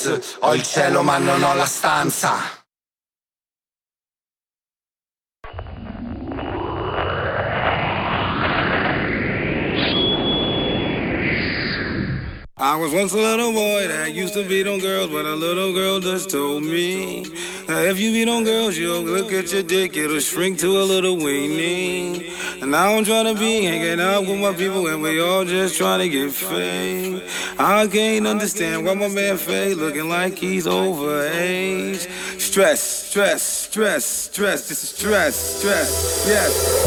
Ho il cielo ma non ho la stanza. I was once a little boy that used to beat on girls, but a little girl just told me that if you beat on girls, you'll look at your dick, it'll shrink to a little weenie. And now I'm trying to be hanging out with my people, and we all just trying to get fame. I can't understand why my man Faye looking like he's overage. Stress, stress, stress, stress, this is stress, stress, yes.